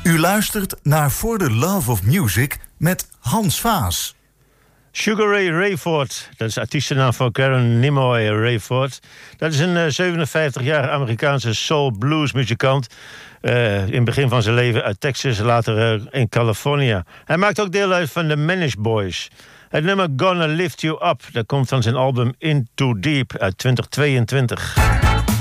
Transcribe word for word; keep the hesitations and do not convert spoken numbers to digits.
U luistert naar For the Love of Music met Hans Vaas. Sugar Ray Rayford, dat is artiestennaam van Karen Nimoy Rayford. Dat is een uh, zevenenvijftig-jarige Amerikaanse soul blues muzikant. Uh, in het begin van zijn leven uit Texas, later uh, in California. Hij maakt ook deel uit van de Manish Boys. Het nummer Gonna Lift You Up, dat komt van zijn album In Too Deep uit twintig tweeëntwintig.